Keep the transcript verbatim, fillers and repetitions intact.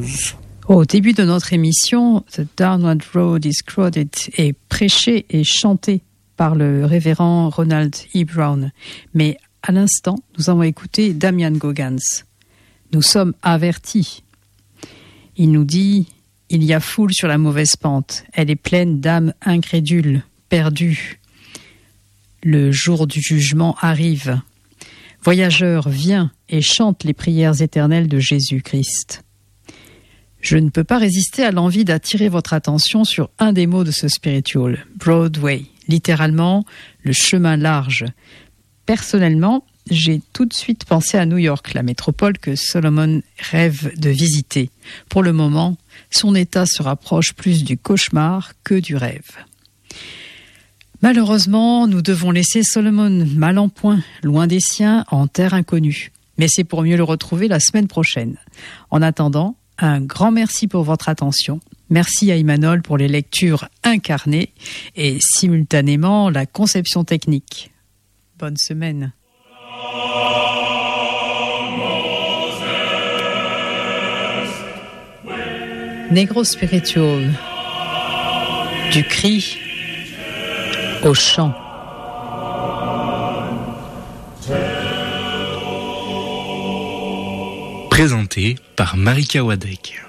blues. Au début de notre émission, The Downward Road is Crowded est prêché et chanté par le révérend Ronald E. Brown. Mais à l'instant, nous avons écouté Damian Goggans. Nous sommes avertis. Il nous dit « Il y a foule sur la mauvaise pente. Elle est pleine d'âmes incrédules, perdues. Le jour du jugement arrive. Voyageur, viens et chante les prières éternelles de Jésus-Christ. » Je ne peux pas résister à l'envie d'attirer votre attention sur un des mots de ce spiritual, Broadway, littéralement le chemin large. Personnellement, j'ai tout de suite pensé à New York, la métropole que Solomon rêve de visiter. Pour le moment, son état se rapproche plus du cauchemar que du rêve. Malheureusement, nous devons laisser Solomon mal en point, loin des siens, en terre inconnue. Mais c'est pour mieux le retrouver la semaine prochaine. En attendant, un grand merci pour votre attention. Merci à Imanol pour les lectures incarnées et simultanément la conception technique. Bonne semaine. Negro Spiritual, du cri au chant. Présenté par Marika Wadek.